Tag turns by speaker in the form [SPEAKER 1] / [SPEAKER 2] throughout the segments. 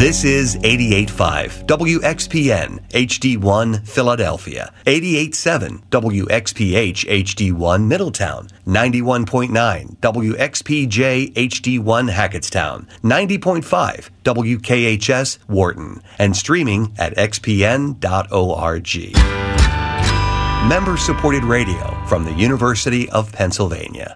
[SPEAKER 1] This is 88.5 WXPN HD1 Philadelphia, 88.7 WXPH HD1 Middletown, 91.9 WXPJ HD1 Hackettstown, 90.5 WKHS Wharton, and streaming at xpn.org. Member-supported radio from the University of Pennsylvania.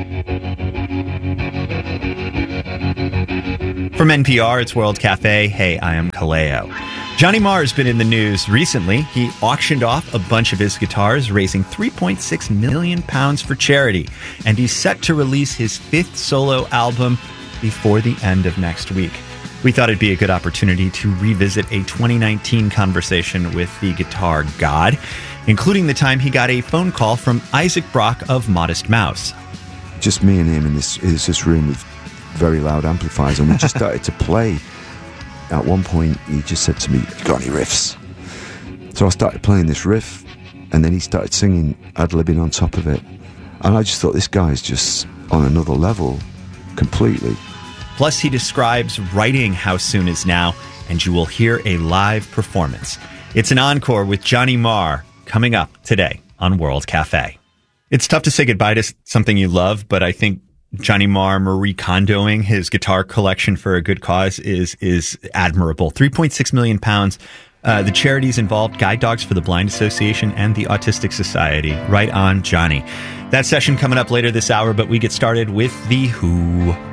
[SPEAKER 2] From NPR, it's World Cafe. Hey, I am Kaleo. Johnny Marr has been in the news recently. He auctioned off a bunch of his guitars, raising £3.6 million for charity. And he's set to release his 5th solo album before the end of next week. We thought it'd be a good opportunity to revisit a 2019 conversation with the guitar god, including the time he got a phone call from Isaac Brock of Modest Mouse.
[SPEAKER 3] Just me and him in this room with very loud amplifiers, and we just started to play. At one point he just said to me, "You got any riffs?" So I started playing this riff, and then he started singing, ad-libbing on top of it, and I just thought, this guy's just on another level completely.
[SPEAKER 2] Plus he describes writing How Soon Is Now, and you will hear a live performance. It's an encore with Johnny Marr coming up today on World Cafe. It's tough to say goodbye to something you love, but I think Johnny Marr Marie Kondoing his guitar collection for a good cause is admirable. £3.6 million. The charities involved: Guide Dogs for the Blind Association and the Autistic Society. Right on, Johnny. That session coming up later this hour, but we get started with The Who.